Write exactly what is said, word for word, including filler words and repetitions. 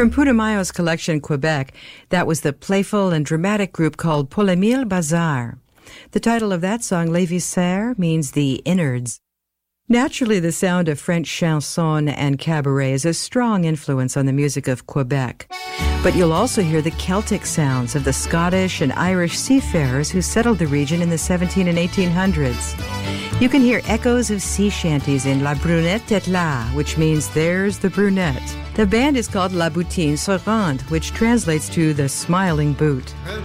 From Putumayo's collection, Quebec, that was the playful and dramatic group called Paul-Émile Bazar. The title of that song, Les Viscères, means the innards. Naturally, the sound of French chanson and cabaret is a strong influence on the music of Quebec. But you'll also hear the Celtic sounds of the Scottish and Irish seafarers who settled the region in the seventeen and eighteen hundreds. You can hear echoes of sea shanties in La Brunette est là, which means there's the brunette. The band is called La Boutine Souriante, which translates to the smiling boot.